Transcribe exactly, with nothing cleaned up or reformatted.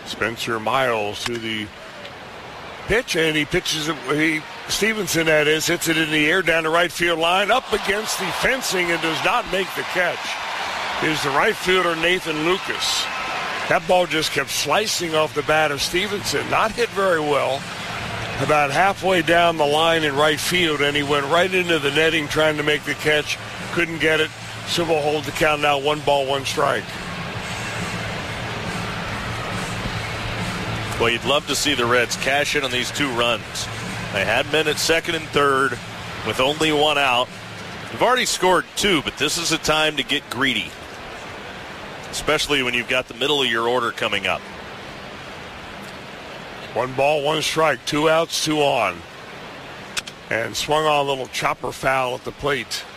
Spencer Miles to the pitch, and he pitches it. He, Stevenson, that is, hits it in the air down the right field line, up against the fencing, and does not make the catch. Is the right fielder Nathan Lucas. That ball just kept slicing off the bat of Stevenson. Not hit very well. About halfway down the line in right field, and he went right into the netting trying to make the catch. Couldn't get it. Civil holds the count now, one ball, one strike. Well, you'd love to see the Reds cash in on these two runs. They had men at second and third with only one out. They've already scored two, but this is a time to get greedy, especially when you've got the middle of your order coming up. One ball, one strike, two outs, two on. And swung on a little chopper foul at the plate.